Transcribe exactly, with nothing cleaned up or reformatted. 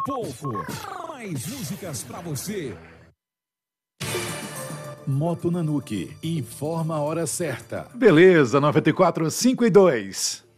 pouco, mais músicas pra você. Moto Nanuque, informa a hora certa. Beleza, noventa e quatro, cinco e dois.